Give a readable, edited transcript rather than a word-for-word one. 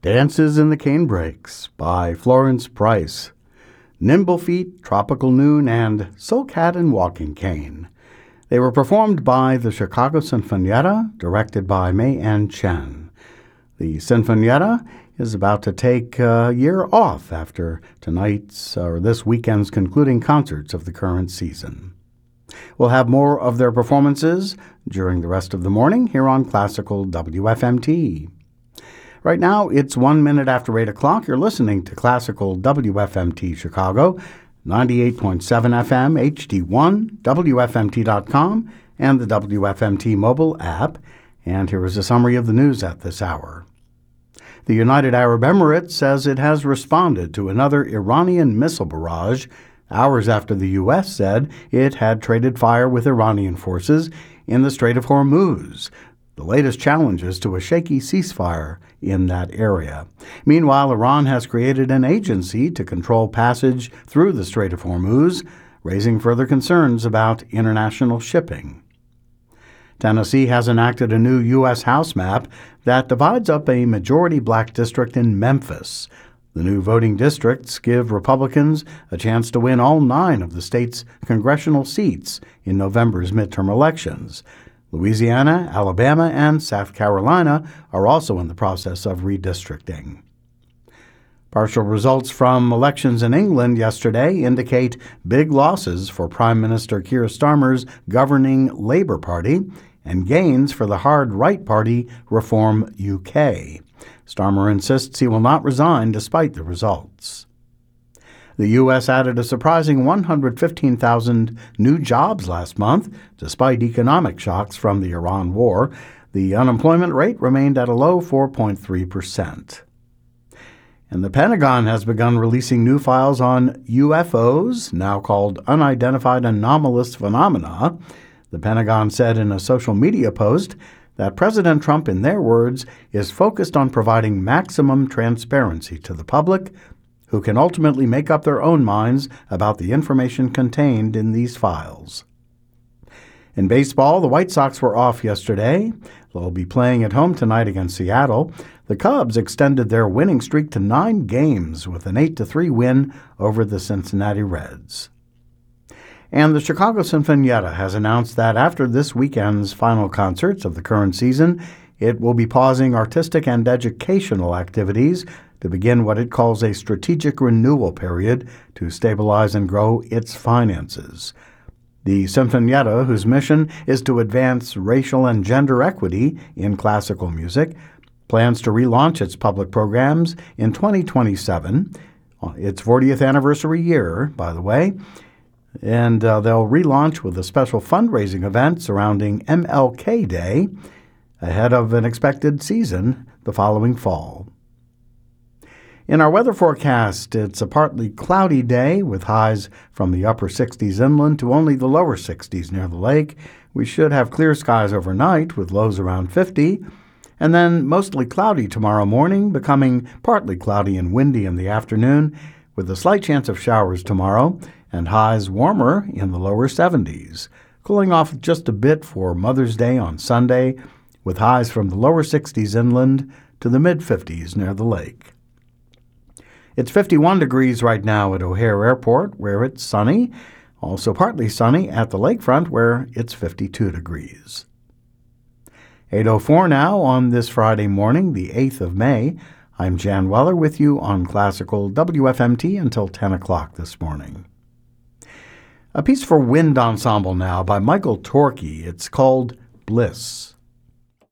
Dances in the Canebrakes by Florence Price, Nimble Feet, Tropical Noon, and Soul Cat and Walking Cane. They were performed by the Chicago Sinfonietta, directed by May Ann Chen. The Sinfonietta is about to take a year off after this weekend's concluding concerts of the current season. We'll have more of their performances during the rest of the morning here on Classical WFMT. Right now, it's 1 minute after 8 o'clock. You're listening to Classical WFMT Chicago, 98.7 FM, HD1, WFMT.com, and the WFMT mobile app. And here is a summary of the news at this hour. The United Arab Emirates says it has responded to another Iranian missile barrage hours after the U.S. said it had traded fire with Iranian forces in the Strait of Hormuz, the latest challenges to a shaky ceasefire in that area. Meanwhile, Iran has created an agency to control passage through the Strait of Hormuz, raising further concerns about international shipping. Tennessee has enacted a new U.S. House map that divides up a majority black district in Memphis. The new voting districts give Republicans a chance to win all 9 of the state's congressional seats in November's midterm elections. Louisiana, Alabama, and South Carolina are also in the process of redistricting. Partial results from elections in England yesterday indicate big losses for Prime Minister Keir Starmer's governing Labour Party and gains for the hard-right party Reform UK. Starmer insists he will not resign despite the results. The U.S. added a surprising 115,000 new jobs last month, despite economic shocks from the Iran war. The unemployment rate remained at a low 4.3%. And the Pentagon has begun releasing new files on UFOs, now called Unidentified Anomalous Phenomena. The Pentagon said in a social media post that President Trump, in their words, is focused on providing maximum transparency to the public, who can ultimately make up their own minds about the information contained in these files. In baseball, the White Sox were off yesterday. They'll be playing at home tonight against Seattle. The Cubs extended their winning streak to 9 games with an 8-3 win over the Cincinnati Reds. And the Chicago Sinfonietta has announced that after this weekend's final concerts of the current season, it will be pausing artistic and educational activities to begin what it calls a strategic renewal period to stabilize and grow its finances. The Sinfonietta, whose mission is to advance racial and gender equity in classical music, plans to relaunch its public programs in 2027, its 40th anniversary year, by the way, and they'll relaunch with a special fundraising event surrounding MLK Day ahead of an expected season the following fall. In our weather forecast, it's a partly cloudy day with highs from the upper 60s inland to only the lower 60s near the lake. We should have clear skies overnight with lows around 50, and then mostly cloudy tomorrow morning, becoming partly cloudy and windy in the afternoon with a slight chance of showers tomorrow and highs warmer in the lower 70s, cooling off just a bit for Mother's Day on Sunday with highs from the lower 60s inland to the mid-50s near the lake. It's 51 degrees right now at O'Hare Airport, where it's sunny. Also partly sunny at the lakefront, where it's 52 degrees. 8:04 now on this Friday morning, the 8th of May. I'm Jan Weller with you on Classical WFMT until 10 o'clock this morning. A piece for wind ensemble now by Michael Torkey. It's called Bliss.